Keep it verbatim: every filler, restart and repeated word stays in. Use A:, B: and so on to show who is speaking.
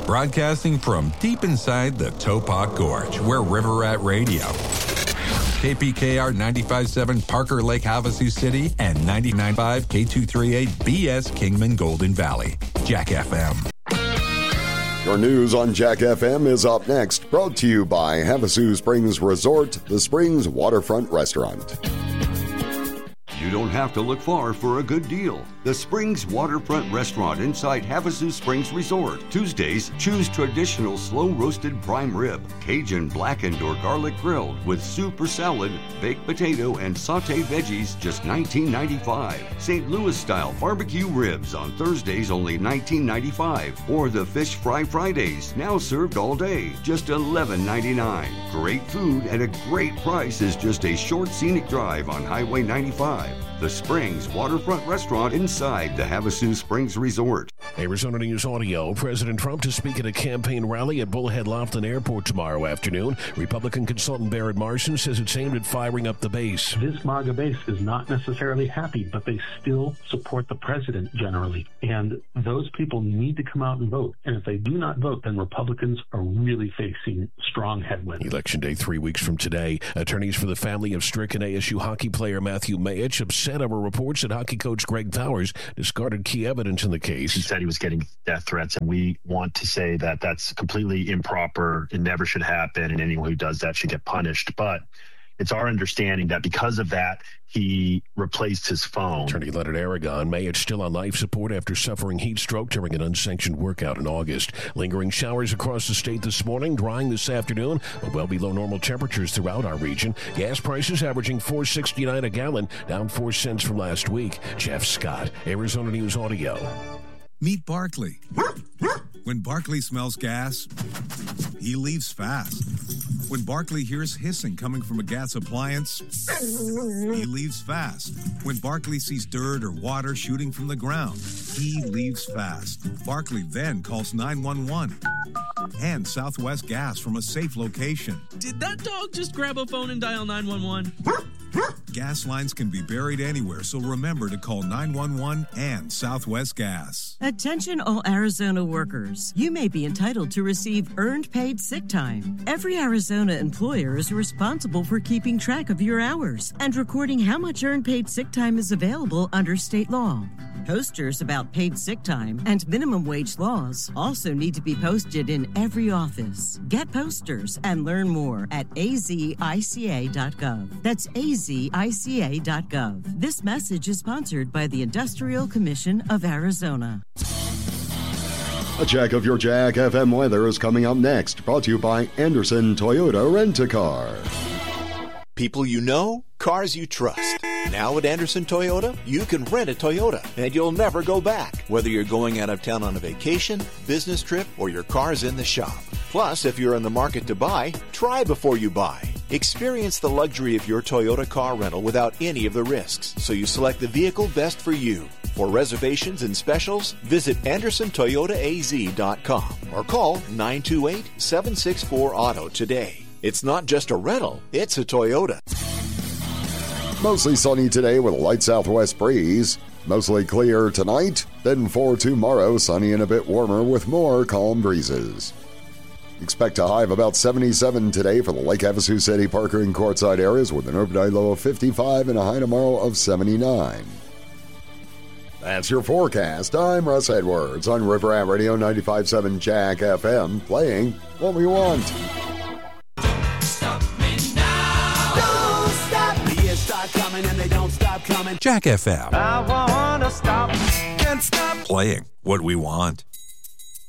A: Broadcasting from deep inside the Topop Gorge, we're River Rat Radio. K P K R ninety-five point seven Parker Lake, Havasu City, and ninety-nine point five K two thirty-eight B S Kingman Golden Valley. Jack F M.
B: Your news on Jack F M is up next, brought to you by Havasu Springs Resort, the Springs Waterfront Restaurant.
C: You don't have to look far for a good deal. The Springs Waterfront Restaurant inside Havasu Springs Resort. Tuesdays, choose traditional slow-roasted prime rib, Cajun blackened or garlic grilled with soup or salad, baked potato, and sauté veggies, just nineteen ninety-five. Saint Louis-style barbecue ribs on Thursdays, only nineteen ninety-five. Or the Fish Fry Fridays, now served all day, just eleven ninety-nine. Great food at a great price is just a short scenic drive on Highway ninety-five. The Springs Waterfront Restaurant inside the Havasu Springs Resort.
D: Arizona News Audio. President Trump to speak at a campaign rally at Bullhead Lofton Airport tomorrow afternoon. Republican consultant Barrett Marson says it's aimed at firing up the base.
E: This MAGA base is not necessarily happy, but they still support the president generally. And those people need to come out and vote. And if they do not vote, then Republicans are really facing strong headwinds.
D: Election day three weeks from today. Attorneys for the family of stricken A S U hockey player Matthew Mayich upset over reports that hockey coach Greg Powers discarded key evidence in the case.
F: He said he was getting death threats, and we want to say that that's completely improper. It never should happen, and anyone who does that should get punished. But it's our understanding that because of that, he replaced his phone.
D: Attorney Leonard Aragon. Mayich still on life support after suffering heat stroke during an unsanctioned workout in August. Lingering showers across the state this morning, drying this afternoon, but well below normal temperatures throughout our region. Gas prices averaging four dollars and sixty-nine cents a gallon, down four cents from last week. Jeff Scott, Arizona News Audio.
G: Meet Barkley. When Barkley smells gas, he leaves fast. When Barkley hears hissing coming from a gas appliance, he leaves fast. When Barkley sees dirt or water shooting from the ground, he leaves fast. Barkley then calls nine one one and Southwest Gas from a safe location.
H: Did that dog just grab a phone and dial nine one one?
G: Gas lines can be buried anywhere, so remember to call nine one one and Southwest Gas.
I: Attention all Arizona workers. You may be entitled to receive earned paid sick time. Every Arizona employer is responsible for keeping track of your hours and recording how much earned paid sick time is available under state law. Posters about paid sick time and minimum wage laws also need to be posted in every office. Get posters and learn more at a z i c a dot gov. That's a z i c a dot gov. This message is sponsored by the Industrial Commission of Arizona.
B: A check of your Jack F M weather is coming up next, brought to you by Anderson Toyota Rent-A-Car.
J: People you know, cars you trust. Now at Anderson Toyota, you can rent a Toyota and you'll never go back. Whether you're going out of town on a vacation, business trip, or your car's in the shop. Plus, if you're in the market to buy, try before you buy. Experience the luxury of your Toyota car rental without any of the risks, so you select the vehicle best for you. For reservations and specials, visit Anderson Toyota A Z dot com or call nine two eight, seven six four, auto today. It's not just a rental, it's a Toyota.
B: Mostly sunny today with a light southwest breeze. Mostly clear tonight, then for tomorrow, sunny and a bit warmer with more calm breezes. Expect a high of about seventy-seven today for the Lake Havasu City, Parker, and Quartzsite areas with an overnight low of fifty-five and a high tomorrow of seventy-nine. That's your forecast. I'm Russ Edwards on River Rat Radio ninety-five point seven Jack F M, playing what we want.
A: And they don't stop coming. Jack F M.
K: I wanna stop.
A: Can't stop playing what we want.